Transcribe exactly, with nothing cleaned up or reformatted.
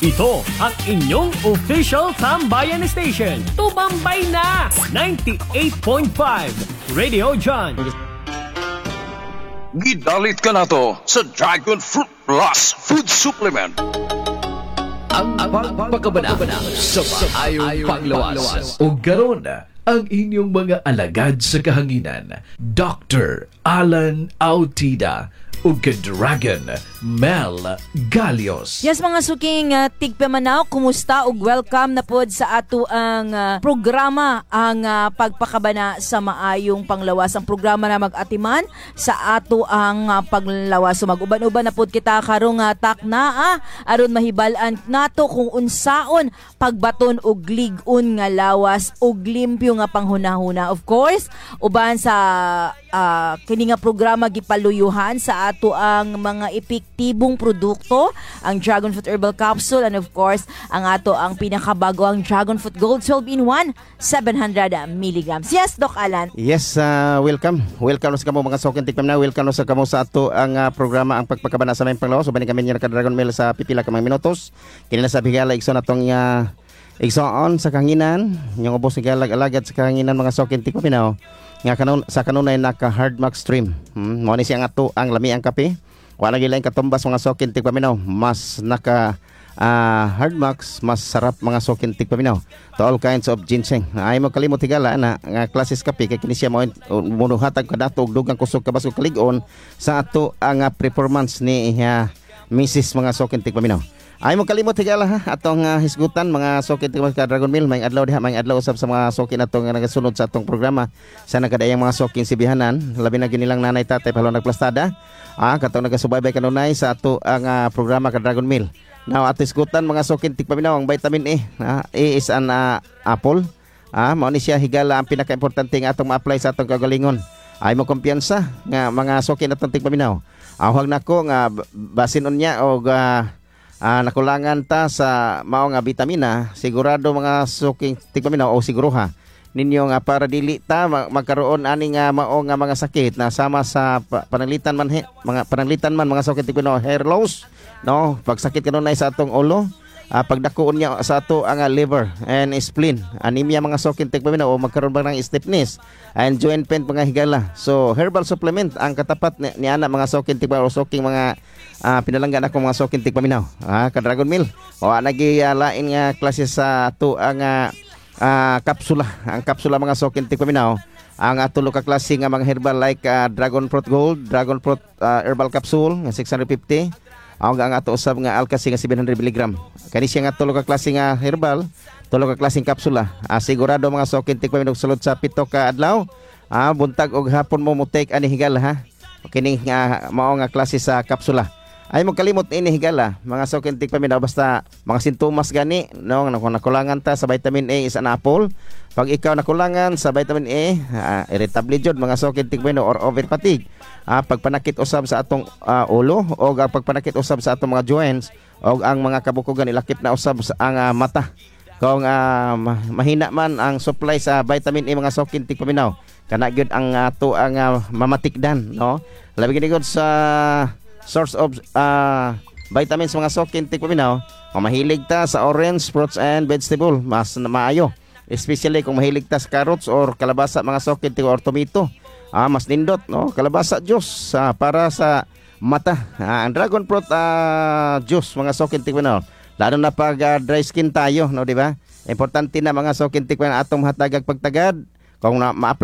Ito ang inyong official Tambayan Station. Tumambay na! ninety-eight point five Radio John. Gidalit ka na to sa Dragon Fruit Plus Food Supplement. Ang pagpakabana sa maayong panglawas. O garon ang inyong mga alagad sa kahanginan. Doctor Alan Autida o Dragon Mel Galios. Yes, mga suking uh, tigpamanaw, kumusta ug welcome na pod sa ato ang uh, programa ang uh, pagpakabana sa maayong panglawas. Ang programa na mag-atiman sa ato ang uh, panglawas. So mag-uban-uban na pod kita karong uh, takna ah, aron mahibalan nato kung unsaon pagbaton og lig-on nga lawas ug limpyo nga panghunahuna. Of course, uban sa uh, kini nga programa gipaluyuhan sa ato ang mga epektibong produkto, ang Dragon Fruit Herbal Capsule, and of course, ang ato ang pinakabago ang Dragon Fruit Gold twelve in one, seven hundred milligrams. Yes, Doc Alan. Yes, uh, welcome. Welcome sa kamo mga sokin tikpam na. Welcome sa kamo sa ato ang uh, programa ang pagpakabana sa mayong panglawas. So bani kami niya ka Dragon Mel sa pipila ka mga minutos. Kini na sa bigala igsoon atong uh, igsoon sa kanginan, yung ubos ni galag-alagad sa kanginan mga sokin tikpam na. Nga kanon sa kanunay naka hard max stream. Hmm, mo ni siya nga to ang lami ang kape. Wala gyud lain katumbas mga sokin tigpaminaw. Mas naka uh, hard max, mas sarap mga sokin tigpaminaw. To all kinds of ginseng. Ay mo kalimot higala na nga klases kape kay kini siya mo munuhatag kadato og dugang kusog kabas ug kalig-on sa ato ang uh, performance ni uh, Missus mga sokin tigpaminaw. Ay mo kalimot higala ha atong uh, hisgutan mga sokin tigpaminaw ka Dragon Mill may adlaw diha may adlaw usab sa mga sokin atong nga nagasunod sa atong programa sa nagadayang mga sokin sibihanan labi na ginilang nanay tatay palo nagplastada. Ah, katong nagasubaybay kanunay sa ato ang uh, programa ka Dragon Mill. Now at isgutan mga sokin tigpaminaw ang vitamin A. Ah, A is an uh, apple. Ah, mao ni siya higala ang pinaka-importante nga atong ma-apply sa atong kagalingon. Ay mo kumpiyansa nga mga sokin atong tigpaminaw. Awag nako nga basin unya og uh, uh, nakulangan ta sa mao nga vitamina, sigurado mga soking tigpaminaw o siguruha ninyo nga para dili ta magkaroon ani nga mao nga mga sakit na sama sa pananglitan man he, mga pananglitan man mga sakit tipo no hair loss no pagsakit kanunay sa atong ulo uh, pagdakuon niya sa ato ang uh, liver and spleen anemia mga sakit tipo o magkaroon ba ng stiffness and joint pain mga higala. So herbal supplement ang katapat ni, ni ana mga sakit tipo o soking mga uh, pinalanggan ako mga sakit tipo paminaw ah ka Dragon Mill o nagi uh, lain nga klase sa ato ang uh, Uh, kapsula, ang kapsula mga sokin tigpaminaw ang atulo ka klase nga mga herbal like uh, Dragon Fruit Gold, Dragon Fruit uh, Herbal Capsule nga six hundred fifty ang ang ato usab nga Alka-C nga seven hundred milligrams kani siya nga tulo ka klase nga herbal tulo ka klaseng kapsula uh, sigurado mga sokin tigpaminaw sulod sa pito ka adlaw uh, buntag og hapon mo mo take ani higala ha kini nga uh, mao nga klase sa kapsula. Ay mo kalimot ini higala mga sokin tigpaminaw basta mga sintomas gani no nakulangan ta sa vitamin A is an apple. Pag ikaw nakulangan sa vitamin A, uh, irritable jud mga sokin tigpaminaw or over fatigue. Uh, pagpanakit usab sa atong uh, ulo o uh, pagpanakit usab sa atong mga joints o ang mga kabukugan ilakip na usab sa ang uh, mata. Kung uh, mahina man ang supply sa vitamin A mga sokin tigpaminaw, kana gyud ang ato uh, ang uh, mamatikdan no. Labi gid sa source of uh, vitamins mga sokin tigpaminaw kung mahilig ta sa orange, fruits and vegetable mas na maayo especially kung mahilig ta sa carrots or kalabasa mga sokin tig or tomato ah, mas nindot no kalabasa juice ah, para sa mata ah, ang dragon fruit uh, juice mga sokin tigpaminaw lalo na pag uh, dry skin tayo no di ba importante na mga sokin tigpaminaw atong hatagag pagtagad kung na ma